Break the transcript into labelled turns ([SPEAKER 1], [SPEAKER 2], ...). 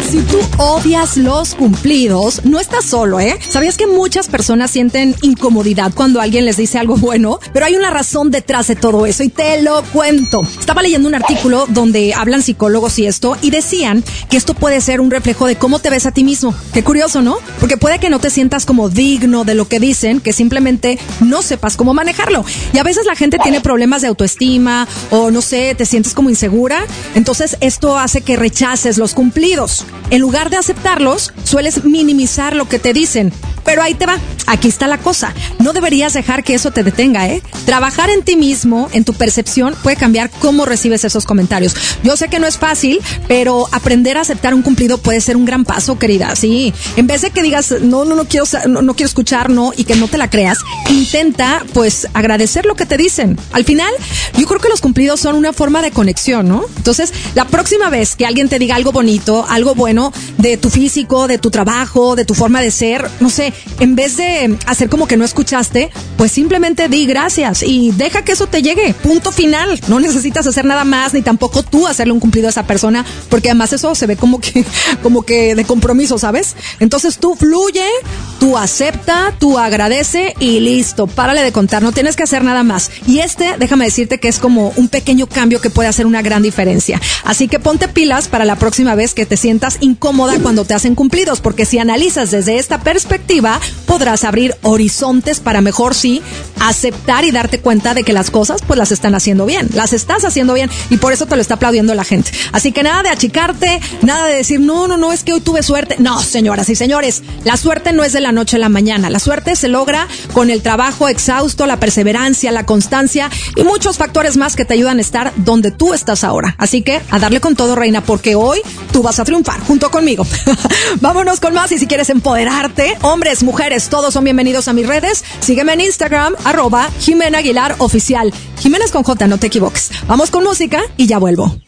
[SPEAKER 1] Si tú odias los cumplidos, no estás solo, ¿eh? ¿Sabías que muchas personas sienten incomodidad cuando alguien les dice algo bueno? Pero hay una razón detrás de todo eso y te lo cuento. Estaba leyendo un artículo donde hablan psicólogos y decían que esto puede ser un reflejo de cómo te ves a ti mismo. Qué curioso, ¿no? Porque puede que no te sientas como digno de lo que dicen, que simplemente no sepas cómo manejarlo. Y a veces la gente tiene problemas de autoestima o no sé, te sientes como insegura. Entonces esto hace que rechaces los cumplidos. En lugar de aceptarlos, sueles minimizar lo que te dicen. Pero ahí te va. Aquí está la cosa. No deberías dejar que eso te detenga, ¿eh? Trabajar en ti mismo, en tu percepción, puede cambiar cómo recibes esos comentarios. Yo sé que no es fácil, pero aprender a aceptar un cumplido puede ser un gran paso, querida. Sí. En vez de que digas, no quiero escuchar, no, y que no te la creas, intenta, pues, agradecer lo que te dicen. Al final, yo creo que los cumplidos son una forma de conexión, ¿no? Entonces, la próxima vez que alguien te diga algo bonito, algo bueno de tu físico, de tu trabajo, de tu forma de ser, no sé, en vez de hacer como que no escuchaste, pues simplemente di gracias y deja que eso te llegue. Punto final. No necesitas hacer nada más, ni tampoco tú hacerle un cumplido a esa persona, porque además eso se ve como que de compromiso, ¿sabes? Entonces tú fluye, tú acepta, tú agradece y listo. Párale de contar, no tienes que hacer nada más. Y déjame decirte que es como un pequeño cambio que puede hacer una gran diferencia. Así que ponte pilas para la próxima vez que te sientas incómoda cuando te hacen cumplidos, porque si analizas desde esta perspectiva, podrás abrir horizontes para mejor sí aceptar y darte cuenta de que las cosas pues las están haciendo bien, las estás haciendo bien y por eso te lo está aplaudiendo la gente. Así que nada de achicarte, nada de decir no, es que hoy tuve suerte. No, señoras y señores, la suerte no es de la noche a la mañana. La suerte se logra con el trabajo exhausto, la perseverancia, la constancia y muchos factores más que te ayudan a estar donde tú estás ahora. Así que a darle con todo, reina, porque hoy tú vas a triunfar junto conmigo. Vámonos con más y si quieres empoderarte, hombres, mujeres, todos son bienvenidos a mis redes. Sígueme en Instagram, @Jimena Aguilar Oficial. Jiménez con J, no te equivoques. Vamos con música y ya vuelvo.